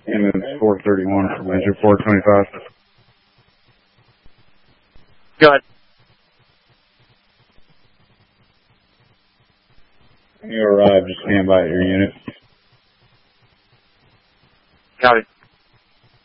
Ambulance 431 from engine 425. Go ahead. You arrived, just stand by at your unit. Copy.